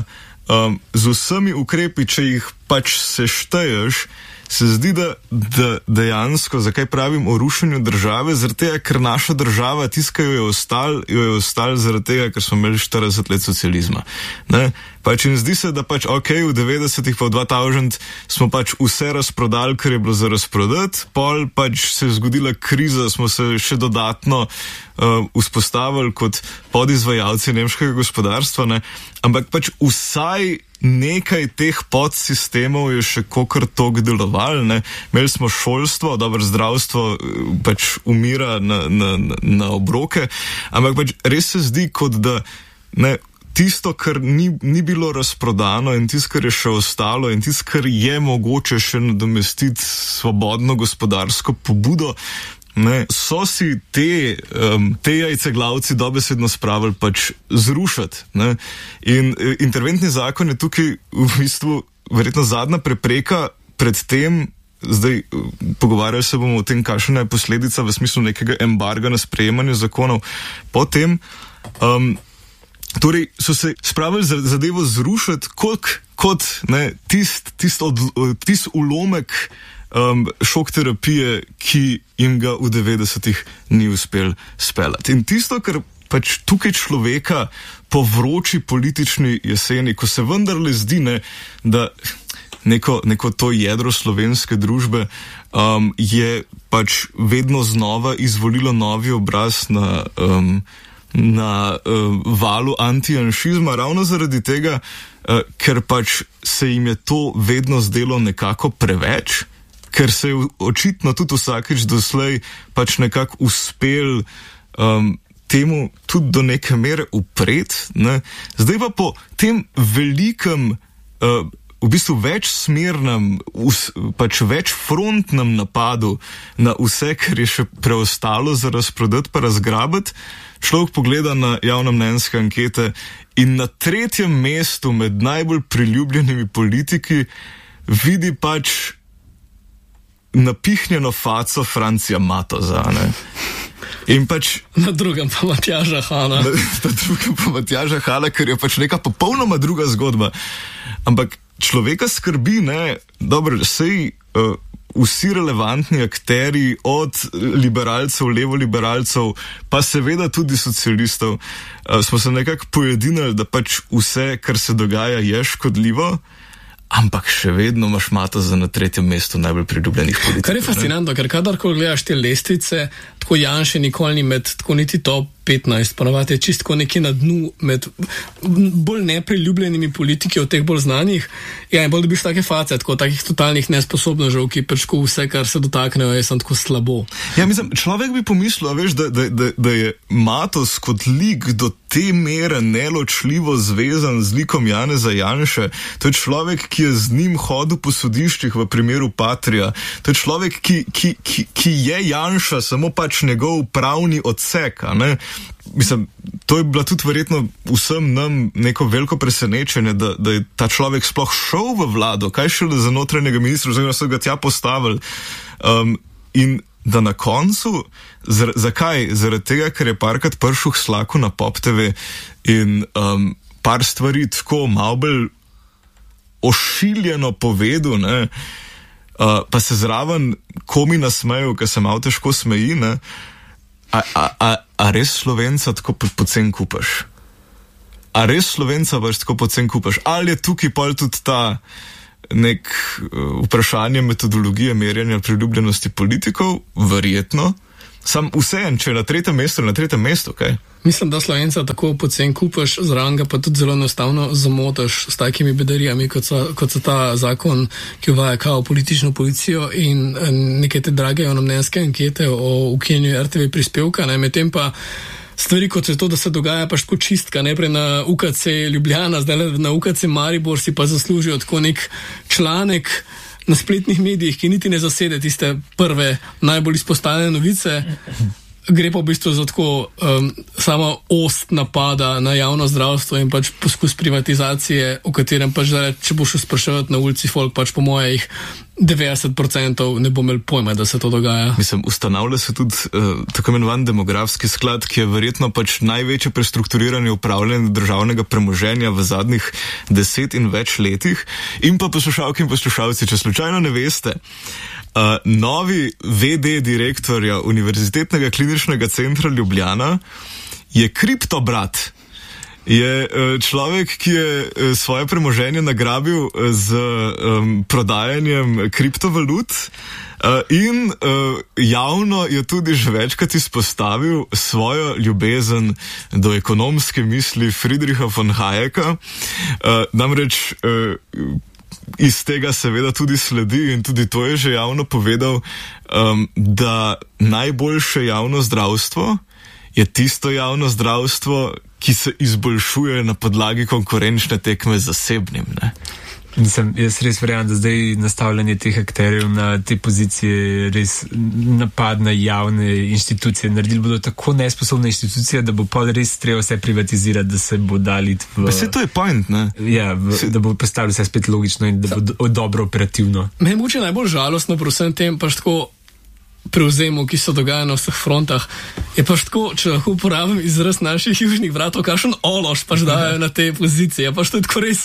z vsemi ukrepi, če jih pač sešteješ, se zdi, da dejansko, zakaj pravim o rušenju države, zaradi tega, ker naša država, tiska jo je ostal zaradi tega, ker smo imeli 40 let socializma. Ne? Pač in zdi se, da pač ok, v 90-ih pa v 2000 smo pač vse razprodali, kar je bilo za razprodati, pol pač se je zgodila kriza, smo se še dodatno vzpostavili kot podizvajalci nemškega gospodarstva, ne? Ampak pač vsaj nekaj teh podsistemov je še kokar tok delovalo, ne. Imeli smo šolstvo, dobro, zdravstvo pač umira na obroke, ampak pač res se zdi, kot da ne, tisto, kar ni bilo razprodano in tisto, kar je še ostalo in tisto, kar je mogoče še nadomestiti svobodno gospodarsko pobudo, ne, so si te jajceglavci dobesedno spravili pač zrušiti, ne. In interventni zakon je tukaj v bistvu verjetno zadnja prepreka pred tem, zdaj pogovarjali se bomo o tem, kakšna je posledica v smislu nekega embarga na sprejemanje zakonov. Potem, torej so se spravili zadevo zrušiti, kot ne, tist ulomek šok terapije, ki jim ga v 90-ih ni uspel speljati. In tisto, kar pač tukaj človeka po vroči politični jeseni, ko se vendarle zdi, ne, da neko to jedro slovenske družbe je pač vedno znova izvolilo novi obraz na valu antijanšizma, ravno zaradi tega, ker pač se jim je to vedno zdelo nekako preveč, ker se je očitno tudi vsakič doslej pač nekako uspel temu tudi do neke mere upreti, ne. Zdaj pa po tem velikem, v bistvu večsmernem, pač večfrontnem napadu na vse, kar je še preostalo za razprodati pa razgrabiti, človek pogleda na javnomnenjske ankete in na 3. mestu med najbolj priljubljenimi politiki vidi pač napihnjeno faco Francija Matoza, ne. In pač na drugem pa Matjaža Hana. Na drugem pa Matjaža Hana, ker je pač neka popolnoma druga zgodba. Ampak človeka skrbi, ne, dobro, sej vsi relevantni akteri, od liberalcev, levoliberalcev, pa seveda tudi socialistov, smo se nekako pojedinali, da pač vse, kar se dogaja, je škodljivo, ampak še vedno imaš Matoza na 3. mestu najbolj priljubljenih politikov. Kar je fascinantno, ker kadarkoli gledaš te lestvice, tako Janše nikoli ni med tako niti top 15, ponavadi je čistko nekje na dnu med bolj nepriljubljenimi politiki od teh bolj znanih. Ja, in bolj dobiš take face, tako takih totalnih nesposobnežev, ki pačko vse, kar se dotaknejo, je sem tako slabo. Ja, mislim, človek bi pomislil, veš, da je Matoz kot lik do te mere neločljivo zvezan z likom Janeza Janše. To je človek, ki je z njim hodil po sodiščih v primeru Patria. To je človek, ki je Janša, samo pač njegov pravni odsek, a ne? Mislim, to je bila tudi verjetno vsem nam neko veliko presenečenje, da je ta človek sploh šel v vlado, kaj šele za notranjega ministra, oziroma so ga tja postavili. In da na koncu, zakaj? Zaradi tega, ker je parkrat pršel Slaku na Pop TV in par stvari tako malo bolj ošiljeno povedal, ne? Pa se zraven komi nasmejal, ker se malo težko smeji, ne? A res Slovenca tako pocen kupaš? A res Slovenca pač tako pocen kupaš? Ali je tukaj pol tudi ta nek vprašanje metodologije merjenja priljubljenosti politikov? Verjetno. Sam vseeno, če je na 3. mestu, kaj? Mislim, da Slovenca tako pocen kupaš, zraven ga pa tudi zelo enostavno zamotaš s takimi bedarijami, kot so ta zakon, ki uvaja kao politično policijo in neke te drage javnomnenjske ankete o ukinjanju RTV prispevka, ne, medtem pa stvari, kot je to, da se dogaja pač tako čistka, najprej na UKC Ljubljana, zdaj na UKC Maribor si pa zaslužijo tako nek članek na spletnih medijih, ki niti ne zasede tiste prve najbolj izpostavljene novice. Gre pa v bistvu za tako samo ost napada na javno zdravstvo in pač poskus privatizacije, o katerem pač če boš spraševati na ulici folk, pač po mojih 90% ne bo imel pojma, da se to dogaja. Mislim, ustanavlja se tudi tako imenovan demografski sklad, ki je verjetno pač največje prestrukturiranje upravljanja državnega premoženja v zadnjih 10 in več letih. In pa poslušalke in poslušalci, če slučajno ne veste, novi VD direktorja Univerzitetnega kliničnega centra Ljubljana je kriptobrat. Je človek, ki je svoje premoženje nagrabil z prodajanjem kriptovalut in javno je tudi že večkrat izpostavil svojo ljubezen do ekonomske misli Friedricha von Hayeka. Namreč iz tega seveda tudi sledi in tudi to je že javno povedal, da najboljše javno zdravstvo je tisto javno zdravstvo, ki se izboljšuje na podlagi konkurenčne tekme z zasebnim, ne? Mislim, jaz res verjamem, da zdaj nastavljanje teh akterjev na te pozicije res napad na javne inštitucije. Naredili bodo tako nesposobne inštitucije, da bo pol res treba vse privatizirati, da se bo dali v... Vse to je point, ne? Ja, da bo postavili vse spet logično in da bo dobro operativno. Me je mogoče najbolj žalostno pri vsem tem pač tako prevzemu, ki so dogajali na vseh frontah, je pač tako, če lahko uporabim izraz naših južnih bratov, kakšen ološ pač dajo na te pozicije. Je pač to tako res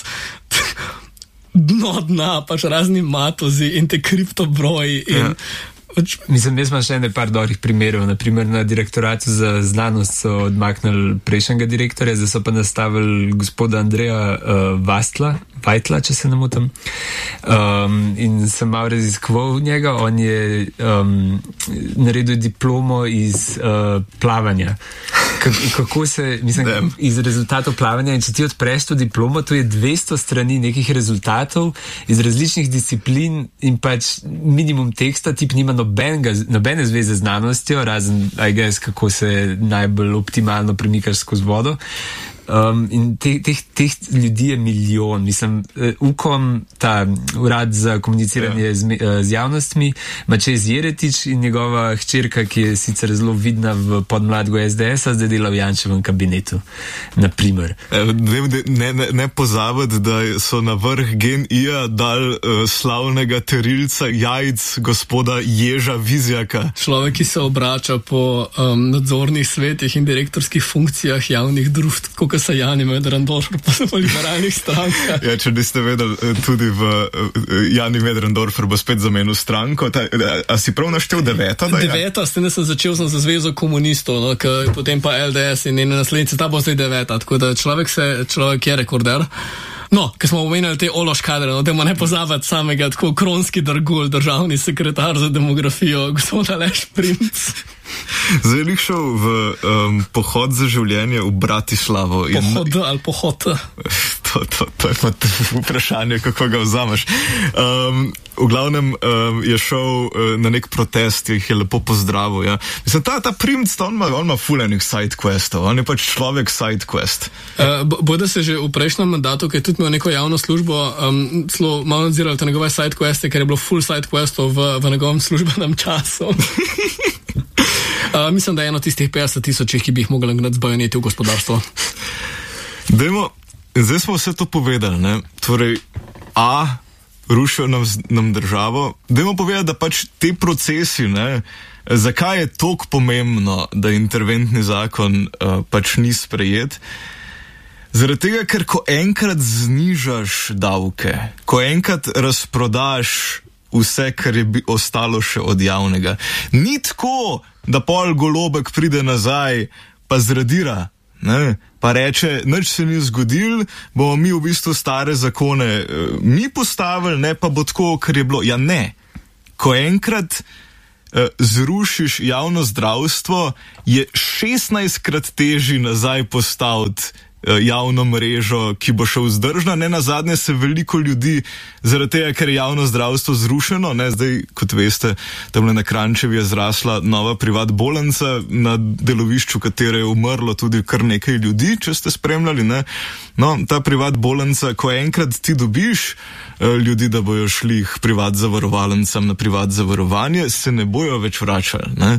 dna, pač razni Matozi in te kriptobroji in... Mislim, jaz imam še par dobrih primerov. Naprimer, na direktoratu za znanost so odmaknili prejšnjega direktorja, zdaj so pa nastavili gospoda Andreja Vajtla, če se ne motim. In sem malo raziskoval njega. On je naredil diplomo iz plavanja. Kako se, mislim, iz rezultatov plavanja, in če ti odpreš to diplomo, to je 200 strani nekih rezultatov iz različnih disciplin in pač minimum teksta, tip nima nobene zveze z znanostjo, razen, I guess, kako se najbolj optimalno premikaš skozi vodo. In teh ljudi je milijon. Mislim, UKOM, ta urad za komuniciranje z javnostmi, Mačez Jeretič in njegova hčerka, ki je sicer zelo vidna v podmladku SDS-a, zdaj dela v Janševem kabinetu, naprimer. Ne pozabiti, da so na vrh GEN-I-ja dal slavnega terilca jajc gospoda Ježa Vizjaka. Človek, ki se obrača po nadzornih svetih in direktorskih funkcijah javnih družb, kot se Jani Möderndorfer pa so po liberalnih strankah. Ja, če niste vedeli, tudi Jani Möderndorfer bo spet zamenil stranko. A si prav naštel 9? 9, s tem, da sem začel za Zvezo komunistov, no, potem pa LDS in njene naslednice, ta bo zdaj 9, tako da človek je rekorder. No, ker smo omenjali te ološ kadre, no, dajmo ne pozabiti samega tako kronski drgulj, državni sekretar za demografijo, gospod Aleš Primc. Zdaj je šel v pohod za življenje v Bratislavo. Pohod ali pohod? To je pa vprašanje, kako ga vzameš. V glavnem je šel na nek protest, jih je lepo pozdravil. Ja. Mislim, ta Primc, on ima ful enih sidequestov, on je pač človek sidequest. Bojda se že v prejšnjem mandatu, ki je tudi imel neko javno službo, celo malo nadzirali te njegove sidequeste, ker je bilo full sidequestov v njegovem službenem času. Mislim, da je eno tistih 50,000, ki bi jih mogli gnati z bajoneti v gospodarstvo. Zdaj smo vse to povedali, ne? Torej, rušijo nam državo. Dajmo povedati, da pač te procesi, ne, zakaj je toliko pomembno, da interventni zakon pač ni sprejet. Zaradi tega, ker ko enkrat znižaš davke, ko enkrat razprodaš vse, kar je ostalo še od javnega, ni tako, da pol Golobek pride nazaj pa zradira, ne? Pa reče, nič se ni zgodil, bomo mi v bistvu stare zakone mi postavili, ne pa bo tako, kar je bilo. Ja ne, ko enkrat zrušiš javno zdravstvo, je 16-krat težji nazaj postaviti javno mrežo, ki bo še vzdržna. Ne nazadnje se veliko ljudi, zaradi tega, ker je javno zdravstvo zrušeno, ne, zdaj, kot veste, tamle na Kranjčevi je zrasla nova privat bolnica, na delovišču katere je umrlo tudi kar nekaj ljudi, če ste spremljali, ne. No, ta privat bolnica, ko enkrat ti dobiš ljudi, da bojo šli k privat zavarovalnicam na privat zavarovanje, se ne bojo več vračali, ne.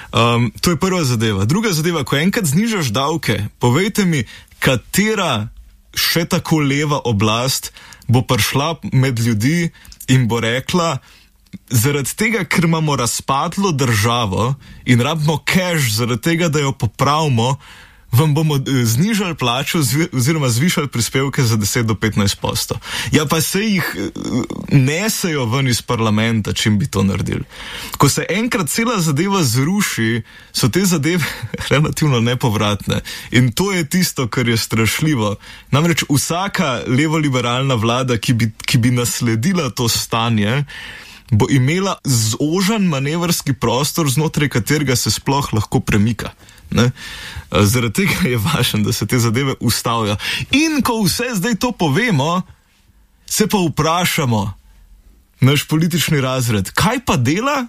To je prva zadeva. Druga zadeva, ko enkrat znižaš davke, povejte mi, katera še tako leva oblast bo prišla med ljudi in bo rekla, zaradi tega, ker imamo razpadlo državo in rabimo cash, zaradi tega, da jo popravimo, vam bomo znižali plačo oziroma zvišali prispevke za 10 do 15%. Ja, pa se jih nesejo ven iz parlamenta, čim bi to naredili. Ko se enkrat cela zadeva zruši, so te zadeve relativno nepovratne. In to je tisto, kar je strašljivo. Namreč vsaka levoliberalna vlada, ki bi nasledila to stanje, bo imela zožan manevrski prostor, znotraj katerega se sploh lahko premika. Ne? Zaradi tega je važno, da se te zadeve ustavijo. In ko vse zdaj to povemo, se pa vprašamo, naš politični razred, kaj pa dela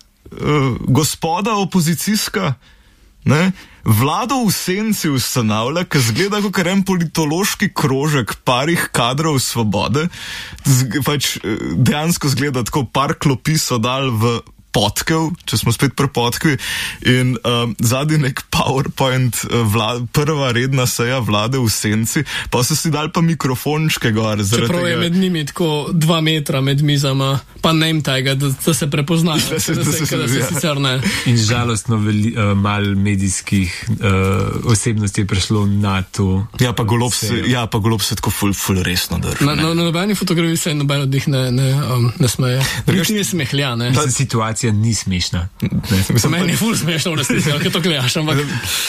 gospoda opozicijska? Ne? Vlado v senci ustanavlja, ki zgleda kot en politološki krožek parih kadrov Svobode, pač dejansko zgleda tako, par klopi so dal v podkev, če smo spet pri podkvi, in zadnji nek PowerPoint, prva redna seja vlade v senci, pa so si dali pa mikrofončke gor. Čeprav je med njimi tako 2 metra med mizama, pa ne jim tega, da se prepoznajo. Da se sicer ne. In žalostno malo medijskih osebnosti je prišlo na to. Ja, pa Golob se tako ful resno drži. Na nobeni fotografiji se noben od njih ne smeje. Niti ne smehlja, ne. Ta situacija ni smešna. Meni je ful smešno v resnici, ker to gledaš, ampak...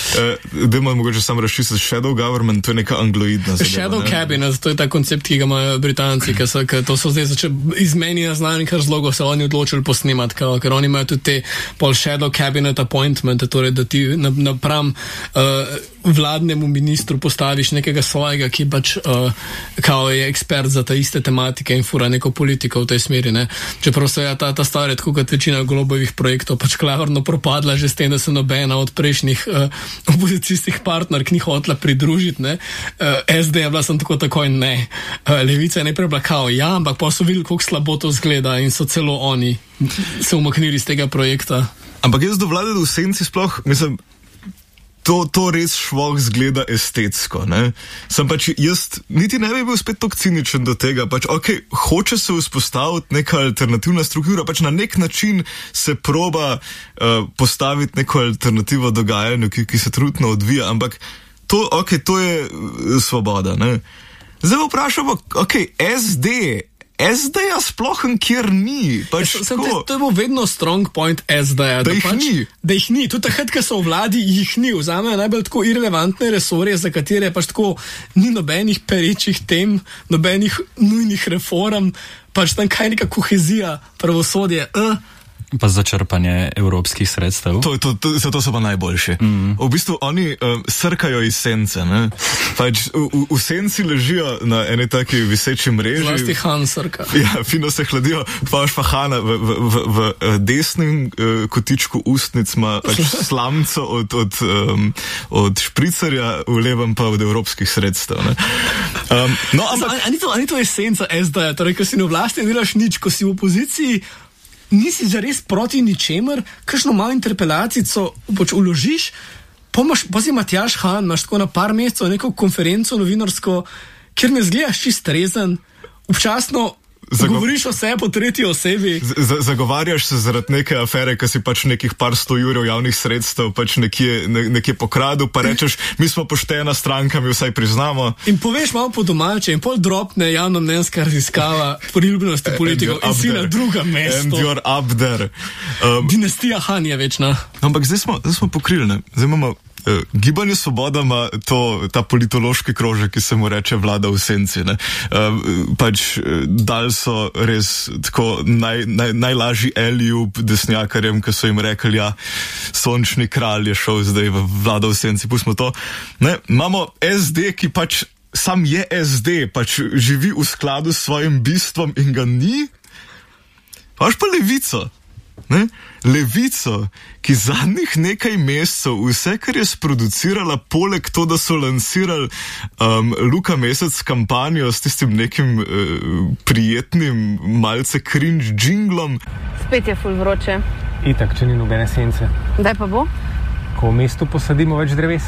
Dajmo mogoče samo razčistiti shadow government, to je neka angloidna zadeva. Shadow cabinet, to je ta koncept, ki ga imajo Britanci, ker to so zdaj iz meni neznanih razlogov se oni odločili posnemati, ker oni imajo tudi te pol shadow cabinet appointment, torej da ti napram vladnemu ministru postaviš nekega svojega, ki pač kao je ekspert za ta iste tematike in fura neko politiko v tej smeri, ne. Čeprav se je ta stvar, tako kot večina Golobovih projektov, pač klavrno propadla že s tem, da se nobena od prejšnjih opozicijskih partnerk ni hotela pridružiti, ne. SD je bila sem takoj ne. Levica je najprej bila kao, ja, ampak pa so videli, koliko slabo to zgleda in so celo oni se umaknili iz tega projekta. Ampak jaz do vlade v senci sploh, mislim, to res švoh zgleda estetsko, ne. Sem pač, jaz niti ne bi bil spet tako ciničen do tega, pač hoče se vzpostaviti neka alternativna struktura, pač na nek način se proba postaviti neko alternativo dogajanju, ki se trenutno odvija, ampak to je svoboda, ne. Zdaj vprašamo, SD SD-ja sploh nikjer ni. Pač to je bil vedno strong point SD-ja. Da jih ni. Da jih ni. Tudi takrat, ko so v vladi, jih ni. Vzamejo najbolj tako irelevantne resorje, za katere pač tako ni nobenih perečih tem, nobenih nujnih reform, pač tam kaj neka kohezija, pravosodje, Pa začrpanje evropskih sredstev. Zato so pa najboljši. V bistvu oni srkajo iz sence. Ne? Pač v senci ležijo na eni taki viseči mreži. Zlasti Han srka. Ja, fino se hladijo. Pa pa Hana v desnem kotičku ustnic ima pač slamco od špricarja, v levem pa od evropskih sredstev. Ne? Ni to esenca SD-ja, torej, ko si na oblasti ne delaš nič, ko si v opoziciji, nisi zares proti ničemer, kakšno malo interpelacijo pač uložiš, pa si Matjaž Han, imaš tako na par mesecev neko konferenco novinarsko, kjer ne zgledaš čist rezen, občasno govoriš o sebi po tretji osebi. Zagovarjaš se zaradi neke afere, ki si pač nekih par 100 jurjev javnih sredstev pač nekje pokradil, pa rečeš, mi smo poštena stranka, mi vsaj priznamo. In poveš malo po domače in pol dropne javnomnenjska raziskava priljubljenosti politikov in si na drugem mestu. And you're up there. Dinastija Han je večna. Ampak zdaj smo pokrili, ne? Zdaj imamo Gibanje Svoboda ima ta politološki krožek, ki se mu reče vlada v senci. Pač dal so res tako najlažji elijub desnjakarjem, ki so jim rekli, ja, sončni kralj je šel zdaj v vlada v senci, pustimo to. Ne? Imamo SD, ki pač sam je SD, pač živi v skladu s svojim bistvom in ga ni. Pač pa Levico. Ne? Levico, ki zadnjih nekaj mesecev vse, kar je sproducirala, poleg to, da so lansirali Luka Mesec kampanjo s tistim nekim prijetnim, malce cringe džinglom. Spet je ful vroče. Itak, če ni nobene sence. Kdaj pa bo? Ko v mestu posadimo več dreves.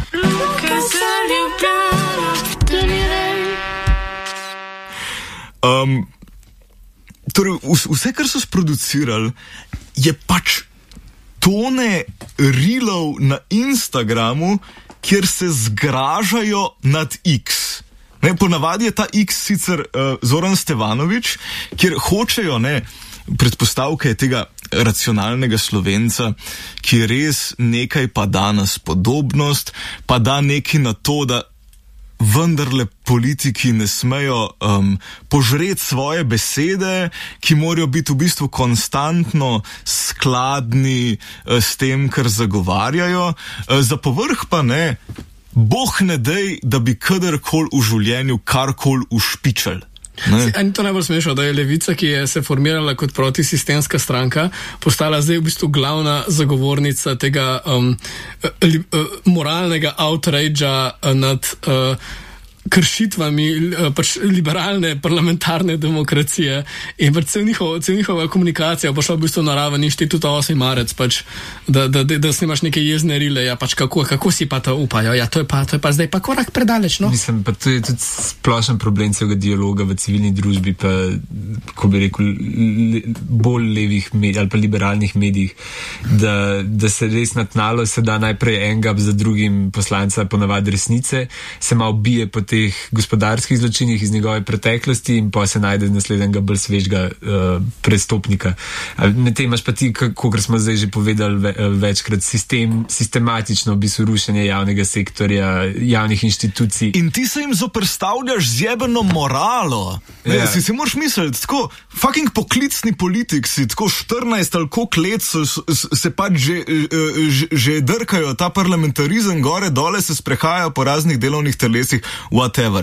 Torej, vse, kar so sproducirali, je pač tone reelov na Instagramu, kjer se zgražajo nad X. Ne, ponavadi je ta X sicer Zoran Stevanović, kjer hočejo, predpostavke tega racionalnega Slovenca, ki res nekaj pa da na spodobnost, pa da nekaj na to, da vendarle politiki ne smejo požreti svoje besede, ki morajo biti v bistvu konstantno skladni s tem, kar zagovarjajo. Za povrh pa ne, boh ne dej, da bi kadarkoli v življenju karkoli ušpičali. Ni to najbolj smešno, da je Levica, ki je se formirala kot protisistemska stranka, postala zdaj v bistvu glavna zagovornica tega moralnega outragea nad kršitvami pač liberalne parlamentarne demokracije in pač cel njihova komunikacija pa šla v bistvu na raven Inštituta 8. marec, pač, da snimaš neke jezne rile, ja pač kako si pa to upajo, ja to je pa zdaj pa korak predaleč, no? Mislim, pa to je tudi splošen problem celega dialoga v civilni družbi, pa, ko bi rekel, bolj levih medij ali pa liberalnih medijih, da se res natnalo se da najprej enega za drugim poslanca ponavadi resnice, se malo bije po teh gospodarskih zločinih iz njegove preteklosti in pa se najde naslednjega bolj svežega prestopnika. Medtem imaš pa ti, kakor smo zdaj že povedali večkrat, sistematično v bistvu rušenje javnega sektorja, javnih inštitucij. In ti se jim zoperstavljaš z jebeno moralo. Ja. Si moraš misliti, tako fucking poklicni politik si, tako 14 ali koliko let se pač že drkajo ta parlamentarizem gore, dole se sprehajajo po raznih delovnih telesih, whatever.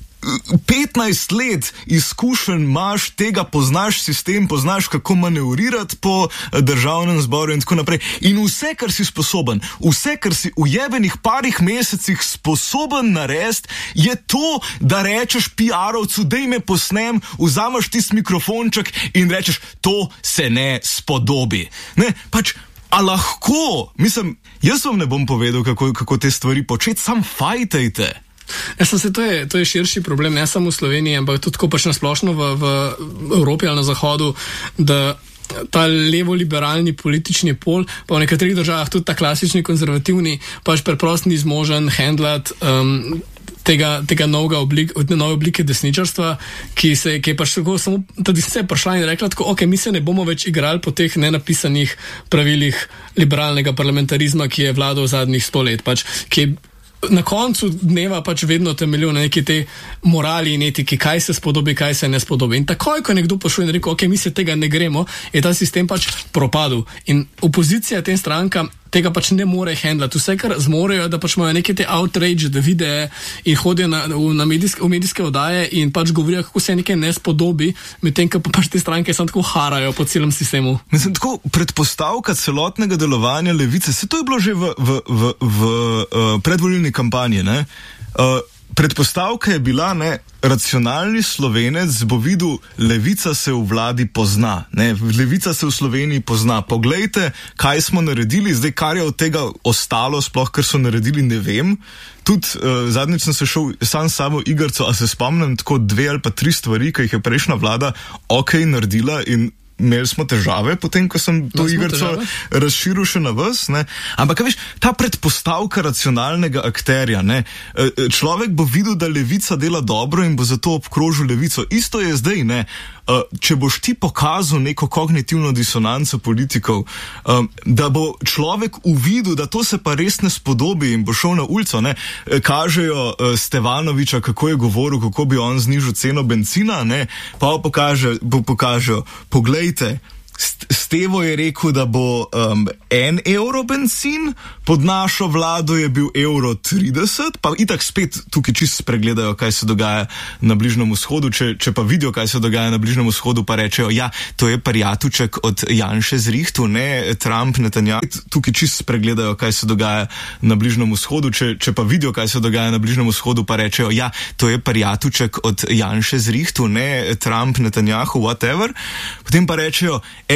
15 let izkušenj imaš, tega poznaš sistem, poznaš kako manevrirati po državnem zboru in tako naprej. In vse, kar si sposoben, vse, kar si v jebenih parih mesecih sposoben narediti, je to, da rečeš PR-ovcu, dej me posnem, vzameš tisti mikrofonček in rečeš, to se ne spodobi. Ne, pač, a lahko, mislim, jaz vam ne bom povedal, kako te stvari početi, sam fajtajte. To je širši problem, ne samo v Sloveniji, ampak tudi tako pač nasplošno v Evropi ali na Zahodu, da ta levo-liberalni politični pol, pa v nekaterih državah tudi ta klasični konzervativni, pač preprosto ni zmožen handlati tega nove oblike desničarstva, ki je pač tako samo ta desnica prišla in rekla tako, ok, mi se ne bomo več igrali po teh nenapisanih pravilih liberalnega parlamentarizma, ki je vladal zadnjih 100 let, pač, ki je na koncu dneva pač vedno temeljil na neki te morali in etiki, kaj se spodobi, kaj se ne spodobi. In takoj, ko je nekdo pošel in rekel, ok, mi se tega ne gremo, je ta sistem pač propadel. In opozicija tem strankam tega pač ne more handlati. Vse, kar zmorejo, da pač imajo neke te outrage, da videe in hodijo v medijske oddaje in pač govorijo, kako se nekaj ne spodobi, medtem, ko pač te stranke samo tako harajo po celem sistemu. Mislim, tako predpostavka celotnega delovanja levice, se to je bilo že v predvolilni kampanji, ne? Predpostavka je bila, ne, racionalni Slovenec bo videl, levica se v vladi pozna, ne, levica se v Sloveniji pozna. Poglejte, kaj smo naredili, zdaj kar je od tega ostalo, sploh kar so naredili, ne vem. Tudi zadnjič sem se šel sam samo igrco, a se spomnim tako 2 ali pa 3 stvari, ki jih je prejšnja vlada naredila in imeli smo težave, potem, ko sem to igrco razširil še na vas, ne. Ampak, veš, ta predpostavka racionalnega akterja, ne. Človek bo videl, da levica dela dobro in bo zato obkrožil levico. Isto je zdaj, ne. Če boš ti pokazal neko kognitivno disonanco politikov, da bo človek uvidel, da to se pa res ne spodobi in bo šel na ulico, ne. Kažejo Stevanoviča, kako je govoril, kako bi on znižal ceno benzina, ne. Pa pokažejo, poglejte, Stevo je rekel, da bo 1 evro benzin, pod našo vlado je bil 1,30 €, pa itak spet tukaj čisto spregledajo, kaj se dogaja na Bližnjem vzhodu, če pa vidijo, kaj se dogaja na Bližnjem vzhodu, pa rečejo, ja, to je prijatuček od Janše zrihtu, ne Trump, Netanjahu. Tukaj čisto spregledajo, kaj se dogaja na Bližnjem vzhodu, če pa vidijo, kaj se dogaja na Bližnjem vzhodu, pa rečejo, ja, to je prijatuček od Janše zrihtu, ne Trump, Netanjahu, whatever. Potem pa rečejo,